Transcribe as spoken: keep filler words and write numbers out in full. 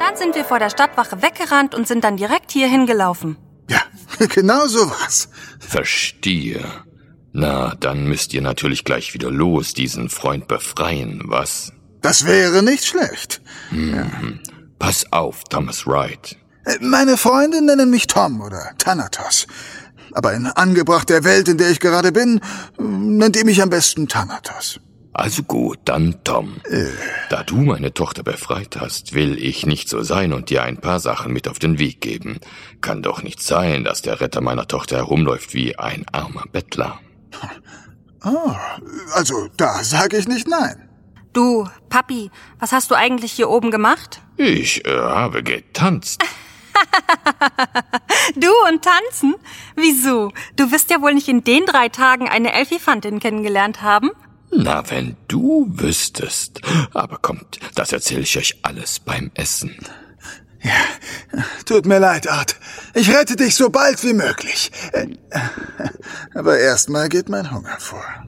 Dann sind wir vor der Stadtwache weggerannt und sind dann direkt hier hingelaufen. Ja, genau so war's. Verstehe. Na, dann müsst ihr natürlich gleich wieder los, diesen Freund befreien, was? Das wäre nicht schlecht. Hm. Ja. Pass auf, Thomas Wright. Meine Freunde nennen mich Tom oder Thanatos. Aber in Angebracht der Welt, in der ich gerade bin, nennt ihr mich am besten Thanatos. Also gut, dann Tom. Äh. Da du meine Tochter befreit hast, will ich nicht so sein und dir ein paar Sachen mit auf den Weg geben. Kann doch nicht sein, dass der Retter meiner Tochter herumläuft wie ein armer Bettler. Oh, also da sage ich nicht nein. Du, Papi, was hast du eigentlich hier oben gemacht? Ich äh, habe getanzt. Du und tanzen? Wieso? Du wirst ja wohl nicht in den drei Tagen eine Elfifantin kennengelernt haben? Na, wenn du wüsstest. Aber kommt, das erzähle ich euch alles beim Essen. Ja, tut mir leid, Art. Ich rette dich so bald wie möglich. Aber erstmal geht mein Hunger vor.